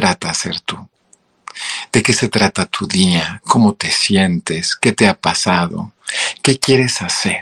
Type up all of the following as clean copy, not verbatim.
trata ser tú? ¿De qué se trata tu día? ¿Cómo te sientes? ¿Qué te ha pasado? ¿Qué quieres hacer?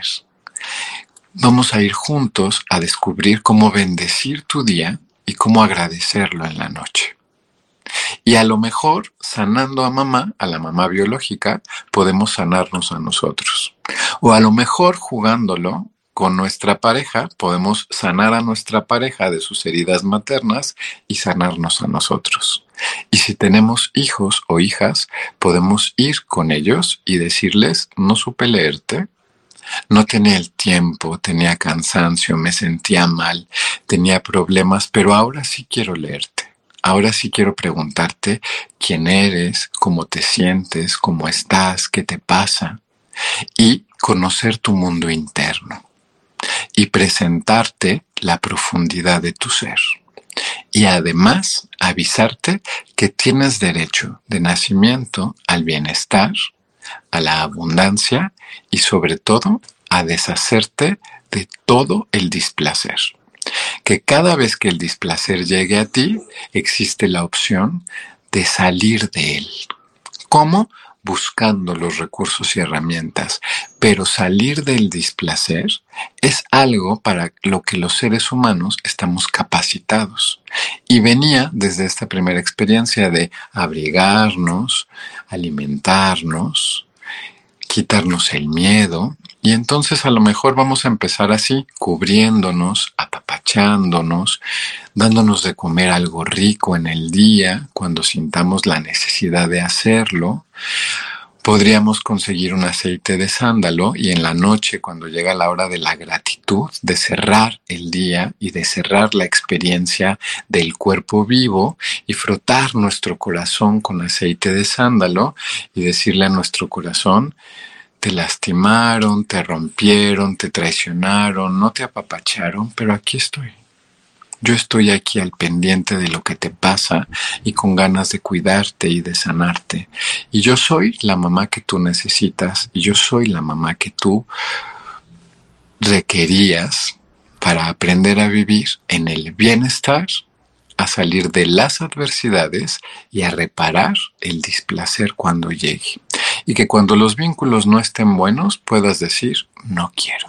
Vamos a ir juntos a descubrir cómo bendecir tu día y cómo agradecerlo en la noche. Y a lo mejor, sanando a la mamá biológica, podemos sanarnos a nosotros. O a lo mejor, jugándolo con nuestra pareja, podemos sanar a nuestra pareja de sus heridas maternas y sanarnos a nosotros. Y si tenemos hijos o hijas, podemos ir con ellos y decirles: no supe leerte, no tenía el tiempo, tenía cansancio, me sentía mal, tenía problemas, pero ahora sí quiero leerte. Ahora sí quiero preguntarte quién eres, cómo te sientes, cómo estás, qué te pasa, y conocer tu mundo interno y presentarte la profundidad de tu ser. Y además avisarte que tienes derecho de nacimiento al bienestar, a la abundancia y sobre todo a deshacerte de todo el displacer. Que cada vez que el displacer llegue a ti, existe la opción de salir de él. ¿Cómo? Buscando los recursos y herramientas. Pero salir del displacer es algo para lo que los seres humanos estamos capacitados. Y venía desde esta primera experiencia de abrigarnos, alimentarnos, quitarnos el miedo. Y entonces a lo mejor vamos a empezar así, cubriéndonos, apapachándonos, dándonos de comer algo rico en el día, cuando sintamos la necesidad de hacerlo. Podríamos conseguir un aceite de sándalo y en la noche, cuando llega la hora de la gratitud, de cerrar el día y de cerrar la experiencia del cuerpo vivo y frotar nuestro corazón con aceite de sándalo y decirle a nuestro corazón: te lastimaron, te rompieron, te traicionaron, no te apapacharon, pero aquí estoy. Yo estoy aquí al pendiente de lo que te pasa y con ganas de cuidarte y de sanarte. Y yo soy la mamá que tú necesitas y yo soy la mamá que tú requerías para aprender a vivir en el bienestar, a salir de las adversidades y a reparar el displacer cuando llegue. Y que cuando los vínculos no estén buenos, puedas decir: no quiero.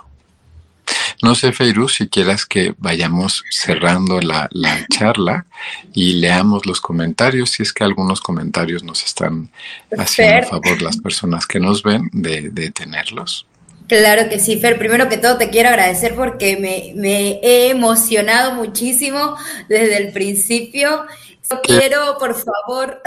No sé, Feiruz, si quieras que vayamos cerrando la charla y leamos los comentarios, si es que algunos comentarios nos están haciendo favor las personas que nos ven de tenerlos. Claro que sí, Fer. Primero que todo te quiero agradecer porque me he emocionado muchísimo desde el principio. Quiero, por favor,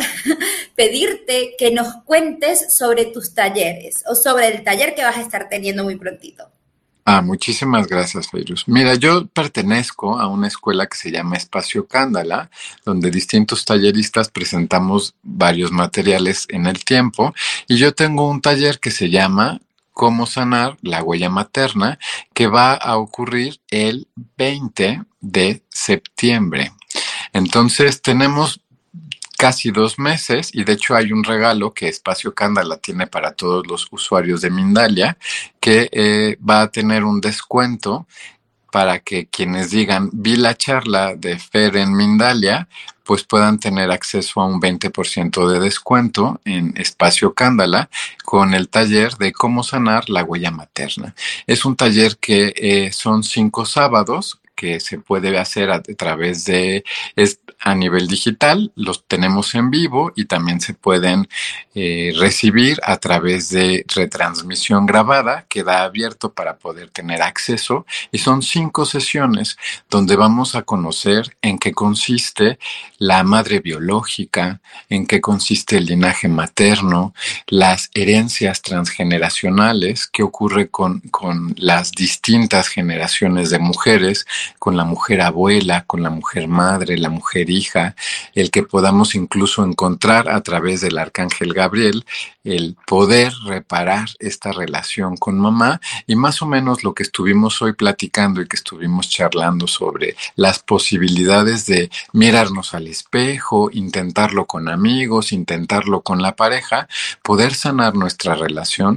pedirte que nos cuentes sobre tus talleres o sobre el taller que vas a estar teniendo muy prontito. Muchísimas gracias, Feiruz. Mira, yo pertenezco a una escuela que se llama Espacio Cándala, donde distintos talleristas presentamos varios materiales en el tiempo, y yo tengo un taller que se llama Cómo sanar la huella materna, que va a ocurrir el 20 de septiembre. Entonces tenemos casi 2 meses y de hecho hay un regalo que Espacio Cándala tiene para todos los usuarios de Mindalia, que va a tener un descuento para que quienes digan: vi la charla de Fer en Mindalia, pues puedan tener acceso a un 20% de descuento en Espacio Cándala con el taller de cómo sanar la huella materna. Es un taller que son 5 sábados que se puede hacer a través de, a nivel digital, los tenemos en vivo y también se pueden recibir a través de retransmisión grabada, queda abierto para poder tener acceso, y son 5 sesiones donde vamos a conocer en qué consiste la madre biológica, en qué consiste el linaje materno, las herencias transgeneracionales, qué ocurre con las distintas generaciones de mujeres, con la mujer abuela, con la mujer madre, la mujer hija, el que podamos incluso encontrar a través del arcángel Gabriel el poder reparar esta relación con mamá, y más o menos lo que estuvimos hoy platicando y que estuvimos charlando sobre las posibilidades de mirarnos al espejo, intentarlo con amigos, intentarlo con la pareja, poder sanar nuestra relación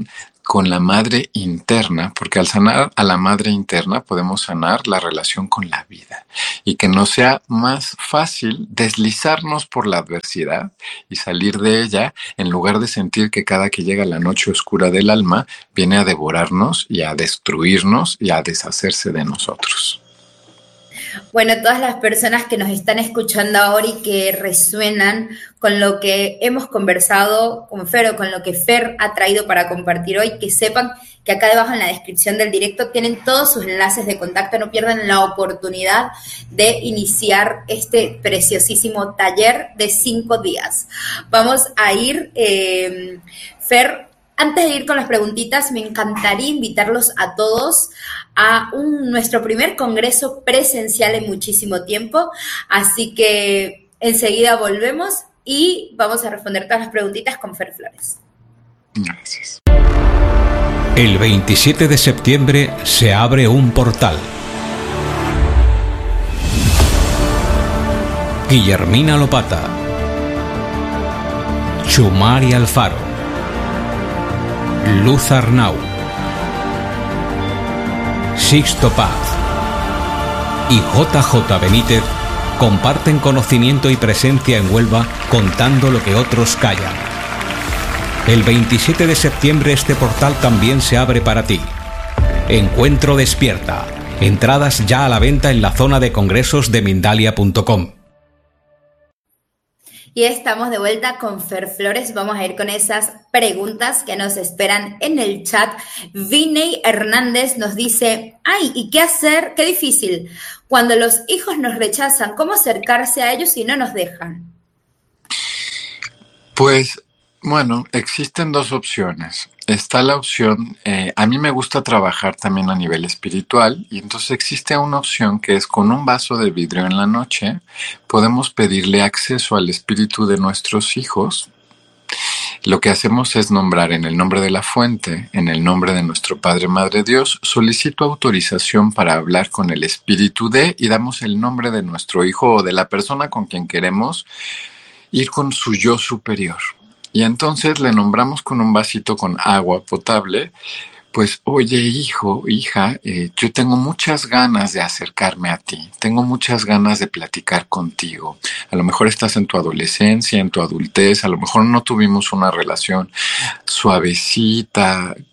con la madre interna, porque al sanar a la madre interna podemos sanar la relación con la vida y que nos sea más fácil deslizarnos por la adversidad y salir de ella en lugar de sentir que cada que llega la noche oscura del alma viene a devorarnos y a destruirnos y a deshacerse de nosotros. Bueno, todas las personas que nos están escuchando ahora y que resuenan con lo que hemos conversado con Fer o con lo que Fer ha traído para compartir hoy, que sepan que acá debajo en la descripción del directo tienen todos sus enlaces de contacto, no pierdan la oportunidad de iniciar este preciosísimo taller de 5 días. Vamos a ir, Fer, antes de ir con las preguntitas, me encantaría invitarlos a todos a nuestro primer congreso presencial en muchísimo tiempo, así que enseguida volvemos y vamos a responder todas las preguntitas con Fer Flores. Gracias. El 27 de septiembre se abre un portal. Guillermina Lopata, Chumari Alfaro, Luz Arnau, Sixto Paz y JJ Benítez comparten conocimiento y presencia en Huelva contando lo que otros callan. El 27 de septiembre este portal también se abre para ti. Encuentro Despierta. Entradas ya a la venta en la zona de congresos de Mindalia.com. Y estamos de vuelta con Fer Flores. Vamos a ir con esas preguntas que nos esperan en el chat. Viney Hernández nos dice, ay, ¿y qué hacer? Qué difícil. Cuando los hijos nos rechazan, ¿cómo acercarse a ellos si no nos dejan? Pues, bueno, existen dos opciones. Está la opción, a mí me gusta trabajar también a nivel espiritual y entonces existe una opción que es con un vaso de vidrio en la noche podemos pedirle acceso al espíritu de nuestros hijos. Lo que hacemos es nombrar en el nombre de la fuente, en el nombre de nuestro Padre, Madre Dios, solicito autorización para hablar con el espíritu de y damos el nombre de nuestro hijo o de la persona con quien queremos ir con su yo superior. Y entonces le nombramos con un vasito con agua potable, pues, oye, hijo, hija, yo tengo muchas ganas de acercarme a ti, tengo muchas ganas de platicar contigo. A lo mejor estás en tu adolescencia, en tu adultez, a lo mejor no tuvimos una relación suavecita,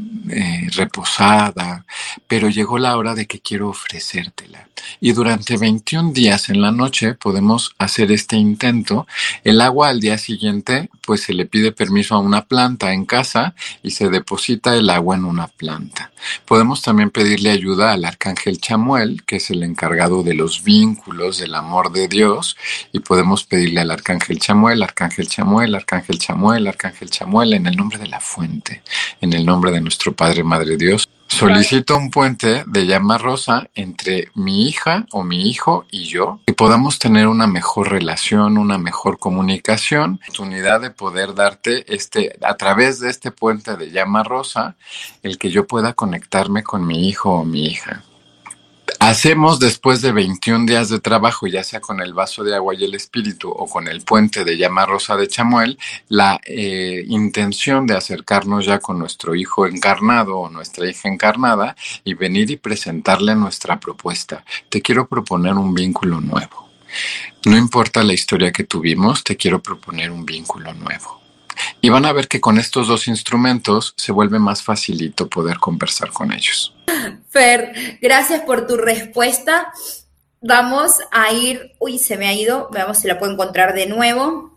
reposada, pero llegó la hora de que quiero ofrecértela. Y durante 21 días en la noche podemos hacer este intento. El agua al día siguiente, pues se le pide permiso a una planta en casa y se deposita el agua en una planta. Podemos también pedirle ayuda al arcángel Chamuel, que es el encargado de los vínculos del amor de Dios, y podemos pedirle al arcángel Chamuel, arcángel Chamuel, arcángel Chamuel, arcángel Chamuel, en el nombre de la fuente, en el nombre de nuestro Padre, Madre Dios. Solicito un puente de llama rosa entre mi hija o mi hijo y yo, que podamos tener una mejor relación, una mejor comunicación, oportunidad de poder darte a través de este puente de llama rosa, el que yo pueda conectarme con mi hijo o mi hija. Hacemos después de 21 días de trabajo, ya sea con el vaso de agua y el espíritu o con el puente de llama rosa de Chamuel, la intención de acercarnos ya con nuestro hijo encarnado o nuestra hija encarnada y venir y presentarle nuestra propuesta. Te quiero proponer un vínculo nuevo. No importa la historia que tuvimos, te quiero proponer un vínculo nuevo. Y van a ver que con estos dos instrumentos se vuelve más facilito poder conversar con ellos. Fer, gracias por tu respuesta. Vamos a ir... Uy, se me ha ido. Veamos si la puedo encontrar de nuevo.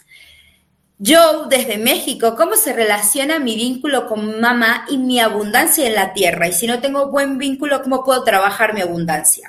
Joe, desde México, ¿cómo se relaciona mi vínculo con mamá y mi abundancia en la tierra? Y si no tengo buen vínculo, ¿cómo puedo trabajar mi abundancia?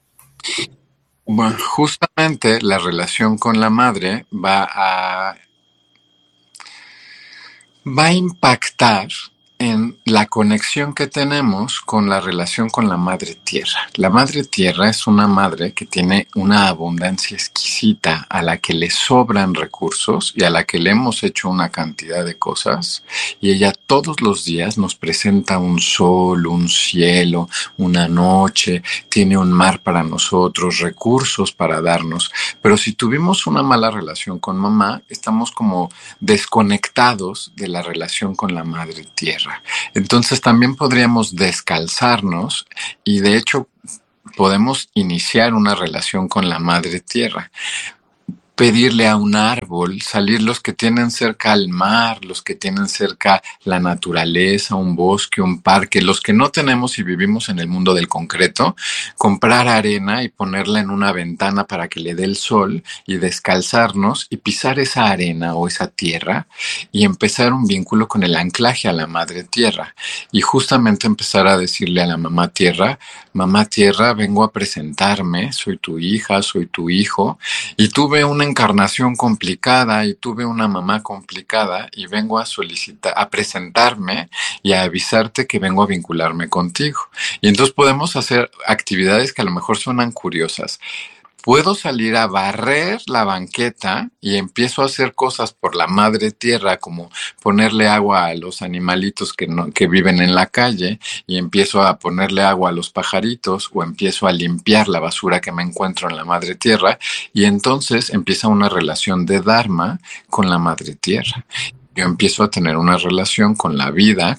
Bueno, justamente la relación con la madre va a impactar en la conexión que tenemos con la relación con la Madre Tierra. La Madre Tierra es una madre que tiene una abundancia exquisita, a la que le sobran recursos y a la que le hemos hecho una cantidad de cosas, y ella todos los días nos presenta un sol, un cielo, una noche, tiene un mar para nosotros, recursos para darnos. Pero si tuvimos una mala relación con mamá, estamos como desconectados de la relación con la Madre Tierra. Entonces también podríamos descalzarnos y de hecho podemos iniciar una relación con la Madre Tierra. Pedirle a un árbol, salir los que tienen cerca al mar, los que tienen cerca la naturaleza, un bosque, un parque, los que no tenemos y vivimos en el mundo del concreto, comprar arena y ponerla en una ventana para que le dé el sol y descalzarnos y pisar esa arena o esa tierra y empezar un vínculo con el anclaje a la Madre Tierra y justamente empezar a decirle a la Mamá Tierra, vengo a presentarme, soy tu hija, soy tu hijo y tuve una encarnación complicada y tuve una mamá complicada y vengo a solicitar, a presentarme y a avisarte que vengo a vincularme contigo. Y entonces podemos hacer actividades que a lo mejor suenan curiosas. Puedo salir a barrer la banqueta y empiezo a hacer cosas por la Madre Tierra, como ponerle agua a los animalitos que viven en la calle, y empiezo a ponerle agua a los pajaritos, o empiezo a limpiar la basura que me encuentro en la Madre Tierra, y entonces empieza una relación de Dharma con la Madre Tierra. Yo empiezo a tener una relación con la vida,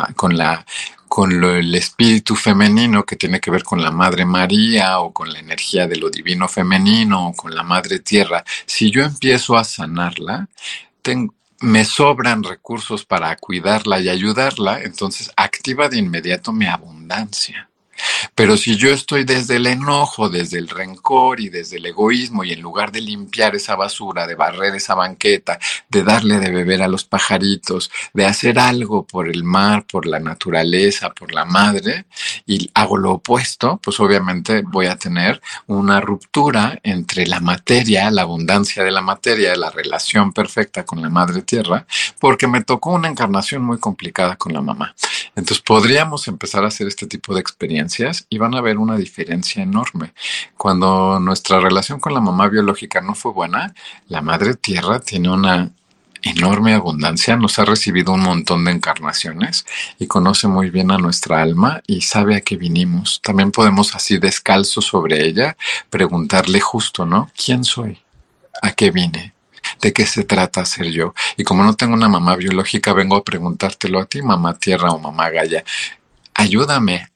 el espíritu femenino que tiene que ver con la Madre María o con la energía de lo divino femenino o con la Madre Tierra. Si yo empiezo a sanarla, me sobran recursos para cuidarla y ayudarla, entonces activa de inmediato mi abundancia. Pero si yo estoy desde el enojo, desde el rencor y desde el egoísmo, y en lugar de limpiar esa basura, de barrer esa banqueta, de darle de beber a los pajaritos, de hacer algo por el mar, por la naturaleza, por la madre, y hago lo opuesto, pues obviamente voy a tener una ruptura entre la materia, la abundancia de la materia, la relación perfecta con la Madre Tierra, porque me tocó una encarnación muy complicada con la mamá. Entonces podríamos empezar a hacer este tipo de experiencias y van a ver una diferencia enorme. Cuando nuestra relación con la mamá biológica no fue buena, la Madre Tierra tiene una enorme abundancia, nos ha recibido un montón de encarnaciones y conoce muy bien a nuestra alma y sabe a qué vinimos. También podemos así descalzo sobre ella preguntarle justo, ¿no? ¿Quién soy? ¿A qué vine? ¿De qué se trata ser yo? Y como no tengo una mamá biológica, vengo a preguntártelo a ti, Mamá Tierra o Mamá Gaia. Ayúdame,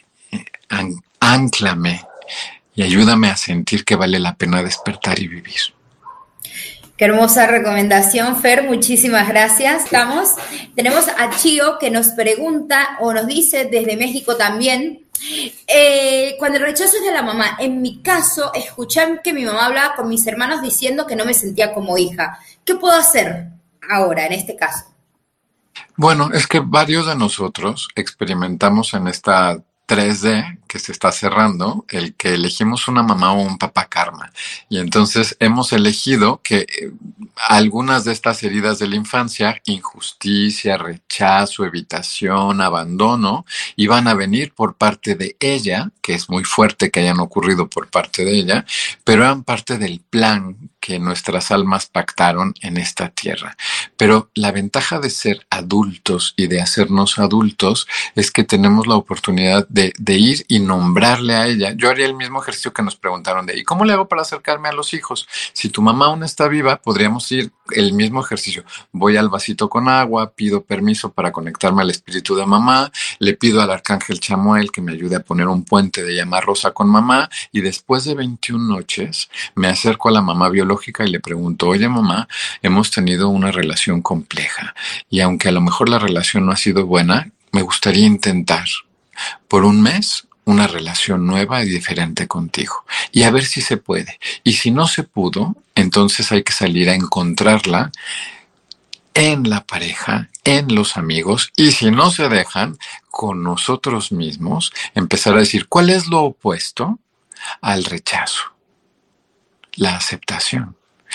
ánclame y ayúdame a sentir que vale la pena despertar y vivir. Qué hermosa recomendación, Fer, muchísimas gracias. Tenemos a Chio que nos pregunta o nos dice desde México también, cuando el rechazo es de la mamá, en mi caso, escuché que mi mamá hablaba con mis hermanos diciendo que no me sentía como hija. ¿Qué puedo hacer ahora, en este caso? Bueno, es que varios de nosotros experimentamos en esta 3D que se está cerrando, el que elegimos una mamá o un papá karma. Y entonces hemos elegido que algunas de estas heridas de la infancia, injusticia, rechazo, evitación, abandono, iban a venir por parte de ella, que es muy fuerte que hayan ocurrido por parte de ella, pero eran parte del plan que nuestras almas pactaron en esta tierra. Pero la ventaja de ser adultos y de hacernos adultos es que tenemos la oportunidad de ir y nombrarle a ella. Yo haría el mismo ejercicio que nos preguntaron ¿y cómo le hago para acercarme a los hijos? Si tu mamá aún está viva, podríamos ir el mismo ejercicio. Voy al vasito con agua, pido permiso para conectarme al espíritu de mamá, le pido al arcángel Chamuel que me ayude a poner un puente de llama rosa con mamá, y después de 21 noches me acerco a la mamá biológica y le pregunto, oye mamá, hemos tenido una relación compleja y aunque a lo mejor la relación no ha sido buena, me gustaría intentar por un mes una relación nueva y diferente contigo y a ver si se puede. Y si no se pudo, entonces hay que salir a encontrarla en la pareja, en los amigos, y si no se dejan, con nosotros mismos, empezar a decir, ¿cuál es lo opuesto al rechazo? La aceptación.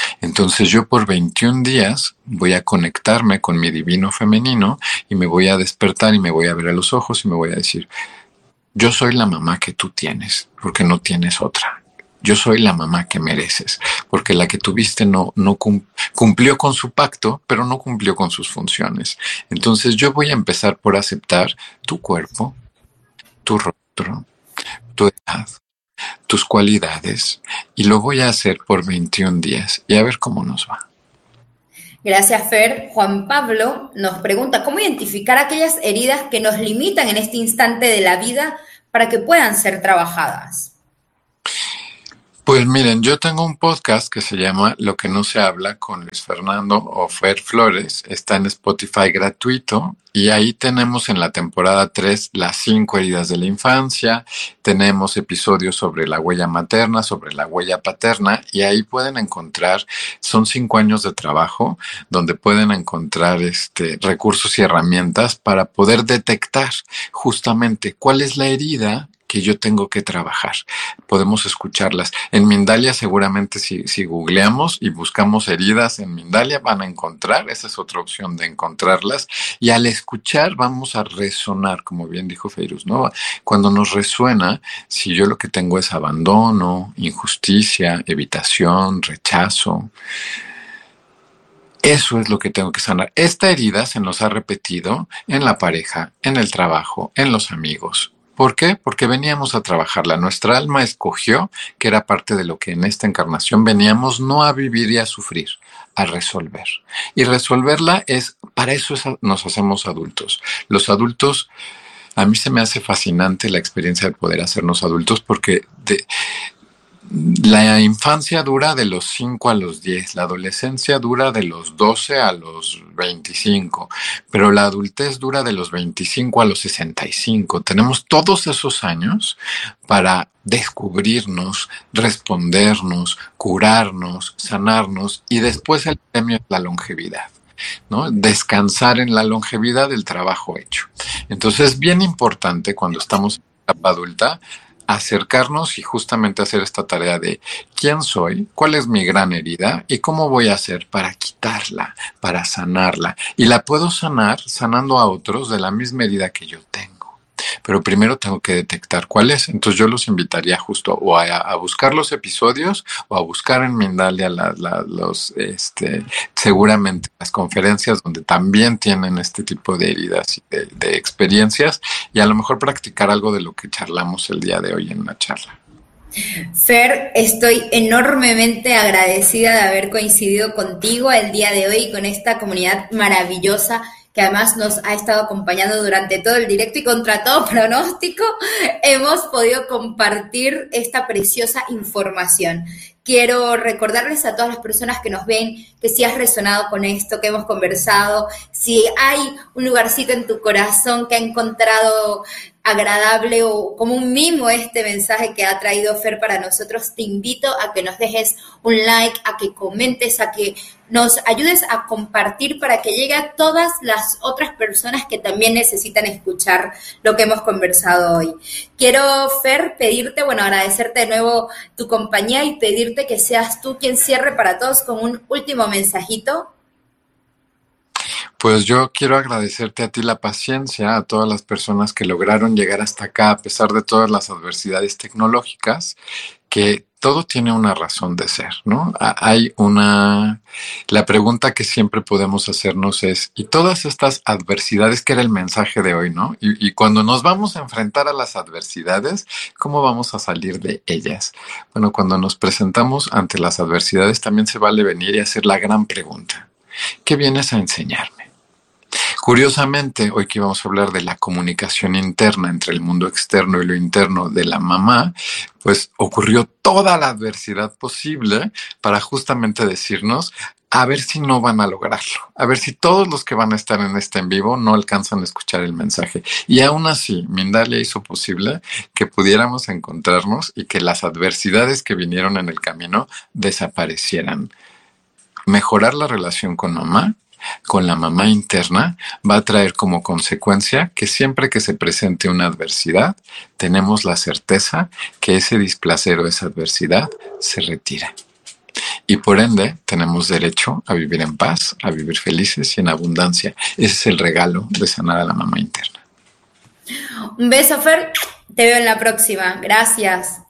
Entonces yo por 21 días voy a conectarme con mi divino femenino y me voy a despertar y me voy a ver a los ojos y me voy a decir, yo soy la mamá que tú tienes, porque no tienes otra. Yo soy la mamá que mereces, porque la que tuviste no cumplió con su pacto, pero no cumplió con sus funciones. Entonces yo voy a empezar por aceptar tu cuerpo, tu rostro, tu edad, tus cualidades, y lo voy a hacer por 21 días y a ver cómo nos va. Gracias, Fer. Juan Pablo nos pregunta, ¿cómo identificar aquellas heridas que nos limitan en este instante de la vida para que puedan ser trabajadas? Pues miren, yo tengo un podcast que se llama Lo que no se habla con Luis Fernando o Fer Flores. Está en Spotify gratuito y ahí tenemos en la temporada 3 las 5 heridas de la infancia. Tenemos episodios sobre la huella materna, sobre la huella paterna y ahí pueden encontrar, son 5 años de trabajo donde pueden encontrar recursos y herramientas para poder detectar justamente cuál es la herida que yo tengo que trabajar. Podemos escucharlas. En Mindalia seguramente si googleamos y buscamos heridas en Mindalia van a encontrar, esa es otra opción de encontrarlas, y al escuchar vamos a resonar, como bien dijo Feiruz, ¿no? Cuando nos resuena, si yo lo que tengo es abandono, injusticia, evitación, rechazo, eso es lo que tengo que sanar. Esta herida se nos ha repetido en la pareja, en el trabajo, en los amigos. ¿Por qué? Porque veníamos a trabajarla. Nuestra alma escogió que era parte de lo que en esta encarnación veníamos no a vivir y a sufrir, a resolver. Y resolverla para eso nos hacemos adultos. Los adultos, a mí se me hace fascinante la experiencia de poder hacernos adultos porque la infancia dura de los 5 a los 10, la adolescencia dura de los 12 a los 25, pero la adultez dura de los 25 a los 65. Tenemos todos esos años para descubrirnos, respondernos, curarnos, sanarnos y después el premio es la longevidad, ¿no? Descansar en la longevidad del trabajo hecho. Entonces es bien importante cuando estamos en la etapa adulta acercarnos y justamente hacer esta tarea de quién soy, cuál es mi gran herida y cómo voy a hacer para quitarla, para sanarla. Y la puedo sanar sanando a otros de la misma herida que yo tengo. Pero primero tengo que detectar cuál es. Entonces yo los invitaría justo o a buscar los episodios o a buscar en Mindalia seguramente las conferencias donde también tienen este tipo de heridas y de experiencias y a lo mejor practicar algo de lo que charlamos el día de hoy en la charla. Fer, estoy enormemente agradecida de haber coincidido contigo el día de hoy con esta comunidad maravillosa que además nos ha estado acompañando durante todo el directo y contra todo pronóstico hemos podido compartir esta preciosa información. Quiero recordarles a todas las personas que nos ven que si has resonado con esto que hemos conversado, si hay un lugarcito en tu corazón que ha encontrado agradable o como un mimo este mensaje que ha traído Fer para nosotros, te invito a que nos dejes un like, a que comentes, a que nos ayudes a compartir para que llegue a todas las otras personas que también necesitan escuchar lo que hemos conversado hoy. Quiero, Fer, pedirte, agradecerte de nuevo tu compañía y pedirte que seas tú quien cierre para todos con un último mensajito. Pues yo quiero agradecerte a ti la paciencia, a todas las personas que lograron llegar hasta acá a pesar de todas las adversidades tecnológicas, que todo tiene una razón de ser, ¿no? La pregunta que siempre podemos hacernos es, ¿y todas estas adversidades, que era el mensaje de hoy, ¿no? Y cuando nos vamos a enfrentar a las adversidades, ¿cómo vamos a salir de ellas? Bueno, cuando nos presentamos ante las adversidades también se vale venir y hacer la gran pregunta, ¿qué vienes a enseñarme? Curiosamente, hoy que íbamos a hablar de la comunicación interna entre el mundo externo y lo interno de la mamá, pues ocurrió toda la adversidad posible para justamente decirnos, a ver si no van a lograrlo, a ver si todos los que van a estar en este en vivo no alcanzan a escuchar el mensaje. Y aún así, Mindalia hizo posible que pudiéramos encontrarnos y que las adversidades que vinieron en el camino desaparecieran. Mejorar la relación con mamá, con la mamá interna, va a traer como consecuencia que siempre que se presente una adversidad, tenemos la certeza que ese displacer o esa adversidad se retira. y por ende tenemos derecho a vivir en paz, a vivir felices y en abundancia. Ese es el regalo de sanar a la mamá interna. Un beso, Fer. Te veo en la próxima. Gracias.